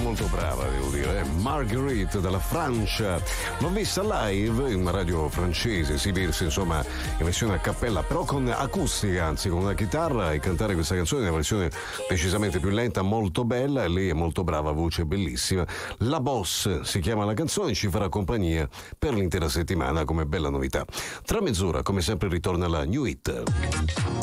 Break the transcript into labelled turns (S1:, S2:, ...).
S1: molto brava, devo dire. Marguerite dalla Francia. L'ho vista live in una radio francese, esibirsi insomma in versione a cappella, però con acustica, anzi con una chitarra, e cantare questa canzone in una versione decisamente più lenta, molto bella, e lei è molto brava, voce bellissima. La Boss si chiama la canzone, ci farà compagnia per l'intera settimana come bella novità. Tra mezz'ora, come sempre, ritorna la New Hit.